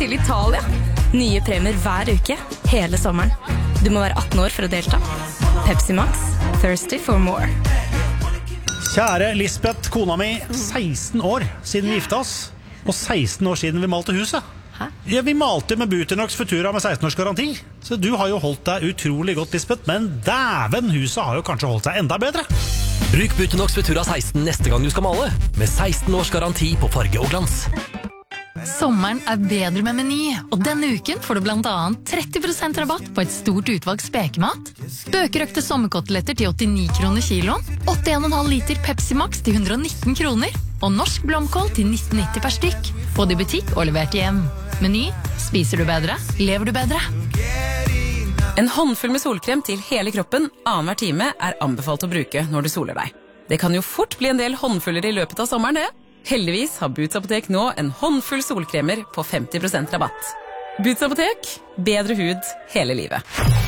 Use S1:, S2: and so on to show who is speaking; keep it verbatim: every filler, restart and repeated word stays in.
S1: til Italia. Nye premier hver uke, hele sommeren. Du må være atten år for å delta. Pepsi Max, thirsty for more.
S2: Kjære Lisbeth, kona mi, seksten år siden vi gifte oss, og seksten år siden vi malte huset.
S1: Hæ?
S2: Ja, vi malte med Buternox Futura med seksten års garanti. Så du har jo holdt deg utrolig godt, Lisbeth, men dæven, huset har jo kanskje holdt seg enda bedre.
S3: Bruk Buternox Futura seksten neste gang du skal male, med seksten års garanti på farge og glans.
S4: Sommeren er bedre med Meny, og denne uken får du blant annet tretti prosent rabatt på et stort utvalg spekemat, bøkerøkte sommerkoteletter til åttini kroner kiloen, åtte komma fem liter Pepsi Max til hundre og nitten kroner, og norsk blomkål til nitten nitti per stykk. Få det i butikk og levert hjem. Meny, spiser du bedre, lever du bedre.
S5: En håndfull med solkrem til hele kroppen annenhver time er anbefalt å bruke når du soler deg. Det kan jo fort bli en del håndfuller i løpet av sommeren, det. Heldigvis har Boots Apotek nå en håndfull solkremer på femti prosent rabatt. Boots Apotek, bedre hud hele livet.